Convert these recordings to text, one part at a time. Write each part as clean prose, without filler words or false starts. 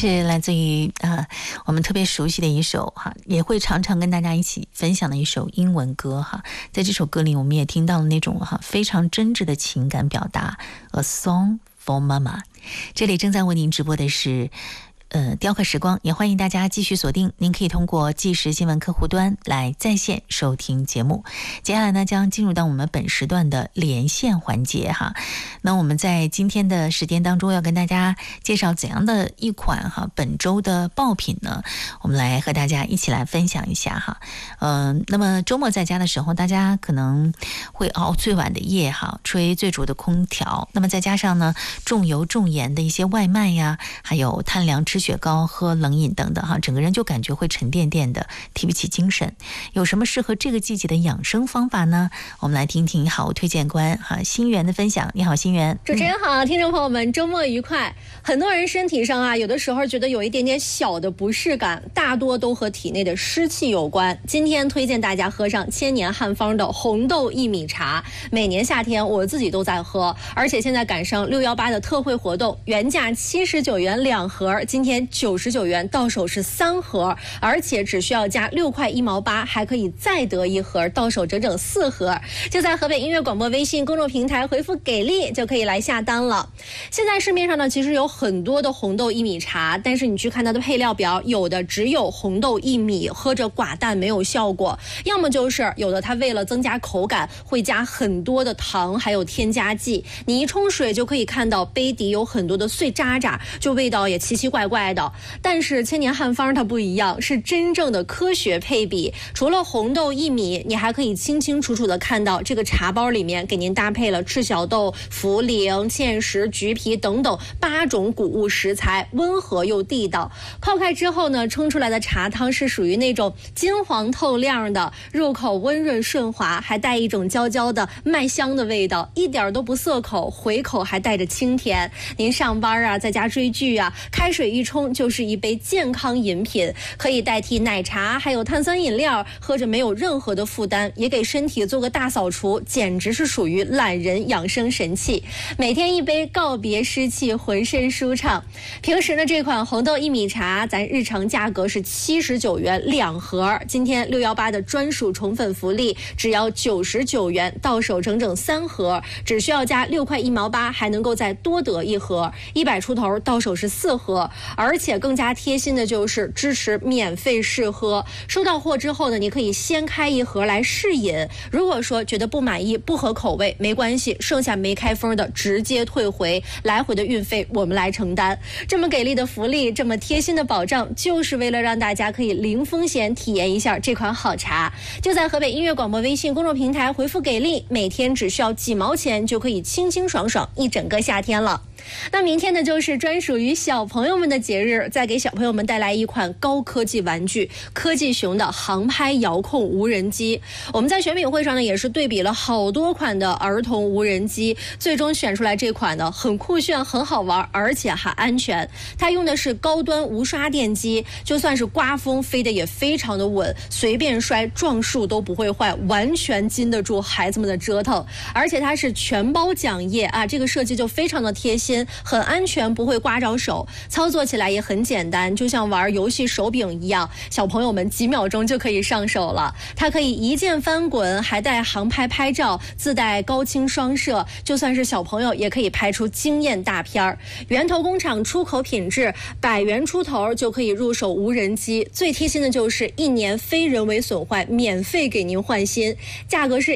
是来自于我们特别熟悉的一首也会常常跟大家一起分享的一首英文歌在这首歌里我们也听到了那种非常真挚的情感表达 A Song for Mama。 这里正在为您直播的是雕刻时光，也欢迎大家继续锁定，您可以通过即时新闻客户端来在线收听节目。接下来呢，将进入到我们本时段的连线环节那我们在今天的时间当中要跟大家介绍怎样的一款本周的爆品呢？我们来和大家一起来分享一下那么周末在家的时候，大家可能会熬最晚的夜吹最足的空调，那么再加上呢重油重盐的一些外卖呀，还有贪凉吃雪糕喝冷饮等等整个人就感觉会沉甸甸的，提不起精神。有什么适合这个季节的养生方法呢？我们来听听好推荐官心源的分享。你好，心源。 主持人好，听众朋友们，周末愉快。很多人身体上有的时候觉得有一点点小的不适感，大多都和体内的湿气有关。今天推荐大家喝上千年汉方的红豆薏米茶，每年夏天我自己都在喝，而且现在赶上618的特惠活动，原价79元2盒，今天99元，到手是3盒，而且只需要加6块1毛8，还可以再得1盒，到手整整4盒。就在河北音乐广播微信公众平台回复给力就可以来下单了。现在市面上呢其实有很多的红豆薏米茶，但是你去看它的配料表，有的只有红豆薏米，喝着寡淡没有效果，要么就是有的它为了增加口感会加很多的糖还有添加剂，你一冲水就可以看到杯底有很多的碎渣渣，就味道也奇奇怪怪的。但是千年汉方它不一样，是真正的科学配比，除了红豆薏米，你还可以清清楚楚的看到这个茶包里面给您搭配了赤小豆、茯苓、芡实、橘皮等等8种谷物食材，温和又地道。泡开之后呢，冲出来的茶汤是属于那种金黄透亮的，入口温润顺滑，还带一种焦焦的麦香的味道，一点都不涩口，回口还带着清甜。您上班在家追剧开水一冲就是一杯健康饮品，可以代替奶茶还有碳酸饮料，喝着没有任何的负担，也给身体做个大扫除，简直是属于懒人养生神器。每天一杯，告别湿气，浑身舒畅。平时呢，这款红豆薏米茶咱日常价格是79元2盒，今天618的专属宠粉福利，只要99元，到手整整3盒，只需要加6块1毛8，还能够再多得1盒，100出头，到手是4盒。而且更加贴心的就是支持免费试喝，收到货之后呢，你可以先开1盒来试饮，如果说觉得不满意不合口味没关系，剩下没开封的直接退回，来回的运费我们来承担。这么给力的福利，这么贴心的保障，就是为了让大家可以零风险体验一下这款好茶。就在河北音乐广播微信公众平台回复给力，每天只需要几毛钱就可以清清爽爽一整个夏天了。那明天呢，就是专属于小朋友们的节日，再给小朋友们带来一款高科技玩具——科技熊的航拍遥控无人机。我们在选品会上呢，也是对比了好多款的儿童无人机，最终选出来这款呢，很酷炫、很好玩，而且还安全。它用的是高端无刷电机，就算是刮风，飞得也非常的稳，随便摔撞树都不会坏，完全经得住孩子们的折腾。而且它是全包奖业这个设计就非常的贴心。很安全，不会刮着手，操作起来也很简单，就像玩游戏手柄一样，小朋友们几秒钟就可以上手了。它可以一键翻滚，还带航拍拍照，自带高清双摄，就算是小朋友也可以拍出惊艳大片。源头工厂出口品质，100元出头就可以入手无人机。最贴心的就是1年非人为损坏，免费给您换新，价格是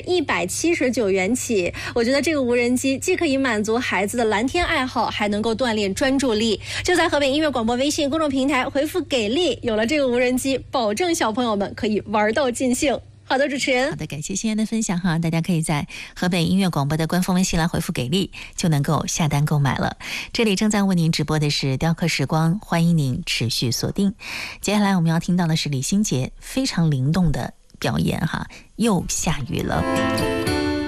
179元起。我觉得这个无人机既可以满足孩子的蓝天爱好，还能够锻炼专注力。就在河北音乐广播微信公众平台回复给力，有了这个无人机，保证小朋友们可以玩到尽兴。好的，主持人。 好的，感谢欣然的分享大家可以在河北音乐广播的官方微信来回复给力，就能够下单购买了。这里正在为您直播的是雕刻时光，欢迎您持续锁定。接下来我们要听到的是李心洁非常灵动的表演又下雨了。